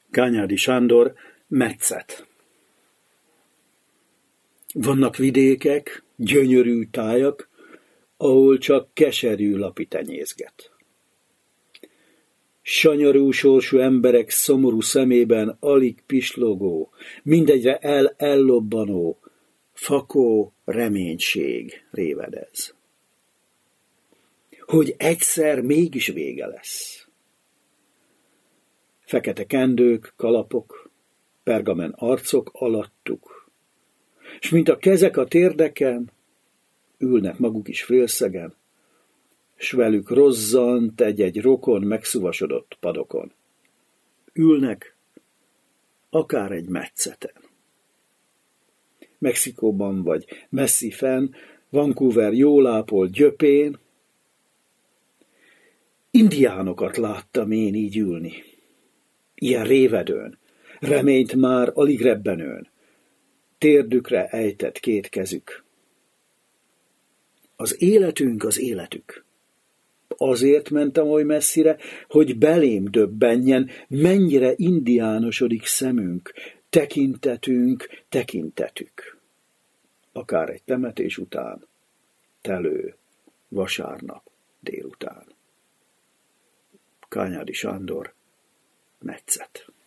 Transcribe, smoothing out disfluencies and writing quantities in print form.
Kányádi Sándor, metszet. Vannak vidékek, gyönyörű tájak, ahol csak keserű lapi tenyészget. Sanyarú sorsú emberek szomorú szemében alig pislogó, mindegyre ellobbanó, fakó reménység révedez. Hogy egyszer mégis vége lesz. Fekete kendők, kalapok, pergamen arcok alattuk, s mint a kezek a térdeken, ülnek maguk is félszegen, s velük rozzant egy-egy rokon megszuvasodott padokon. Ülnek akár egy metszeten. Mexikóban vagy messzi fenn, Vancouver jól ápolt gyöpén, indiánokat láttam én így ülni. Ilyen révedőn, reményt már alig rebbenőn, térdükre ejtett két kezük. Az életünk az életük. Azért mentem oly messzire, hogy belém döbbenjen, mennyire indiánosodik szemünk, tekintetük. Akár egy temetés után, telő, vasárnap délután. Kányádi Sándor, metszet.